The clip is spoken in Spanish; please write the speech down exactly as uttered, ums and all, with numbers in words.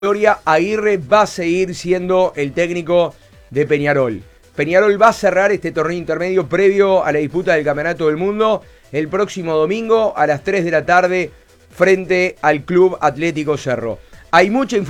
Gloria Aguirre va a seguir siendo el técnico de Peñarol. Peñarol va a cerrar este torneo intermedio previo a la disputa del Campeonato del Mundo el próximo domingo a las tres de la tarde frente al Club Atlético Cerro. Hay mucha información.